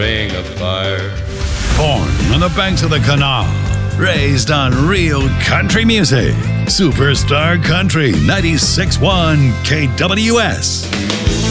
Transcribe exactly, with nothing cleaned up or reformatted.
Ring of fire. Born on the banks of the canal, raised on real country music. Superstar Country ninety-six point one K W S.